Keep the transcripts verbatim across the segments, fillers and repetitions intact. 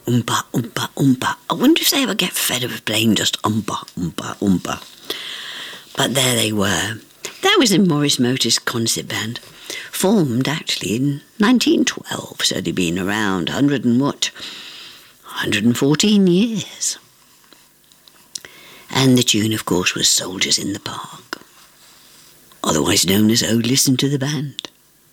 Oompa, oompa, oompa. I wonder if they ever get fed of playing just oompa, oompa, oompa. But there they were. That was the Morris Motors concert band, formed actually in nineteen twelve, so they'd been around one hundred and what? one hundred fourteen years. And the tune, of course, was Soldiers in the Park, otherwise known as Oh Listen to the Band.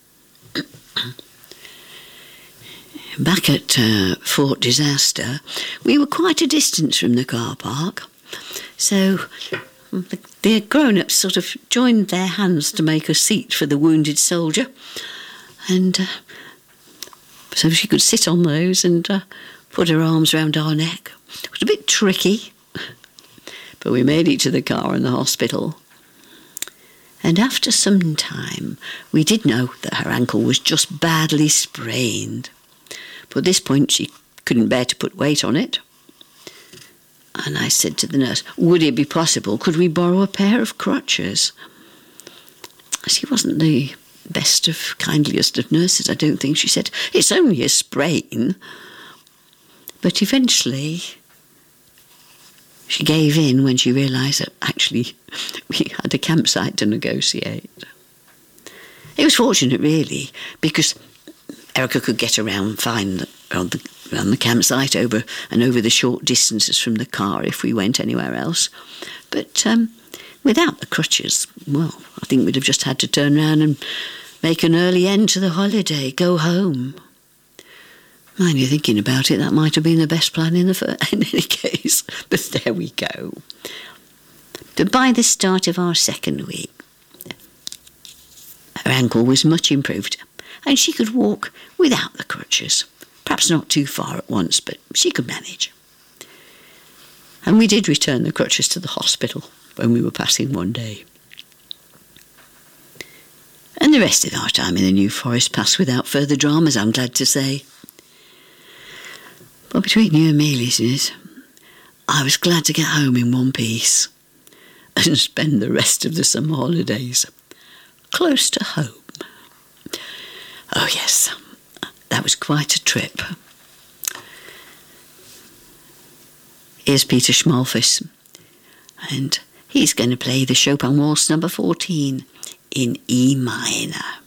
Back at uh, Fort Disaster, we were quite a distance from the car park, so the grown-ups sort of joined their hands to make a seat for the wounded soldier, and uh, so she could sit on those and uh, put her arms round our neck. It was a bit tricky, but we made it to the car and the hospital. And after some time, we did know that her ankle was just badly sprained. But at this point, she couldn't bear to put weight on it. And I said to the nurse, would it be possible, could we borrow a pair of crutches? She wasn't the best of, kindliest of nurses, I don't think. She said, it's only a sprain. But eventually, she gave in when she realised that actually we had a campsite to negotiate. It was fortunate, really, because Erica could get around fine around the, around the campsite over and over the short distances from the car if we went anywhere else. But um, without the crutches, well, I think we'd have just had to turn around and make an early end to the holiday, go home. Mind you, thinking about it, that might have been the best plan in, the fir- in any case. But there we go. But by the start of our second week, her ankle was much improved, and she could walk without the crutches. Perhaps not too far at once, but she could manage. And we did return the crutches to the hospital when we were passing one day. And the rest of our time in the New Forest passed without further dramas, I'm glad to say. But between you and me, listeners, I was glad to get home in one piece and spend the rest of the summer holidays close to home. Oh yes, that was quite a trip. Here's Peter Schmalfuss, and he's going to play the Chopin Waltz number fourteen in E minor.